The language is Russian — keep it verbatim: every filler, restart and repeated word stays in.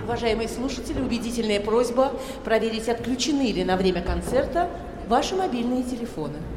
Уважаемые слушатели, убедительная просьба проверить, отключены ли на время концерта ваши мобильные телефоны.